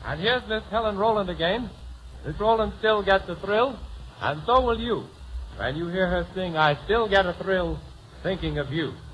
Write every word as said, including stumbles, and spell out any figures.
And here's Miss Helen Rowland again. Miss Rowland still gets a thrill, and so will you. When you hear her sing, I Still Get a Thrill, thinking of you.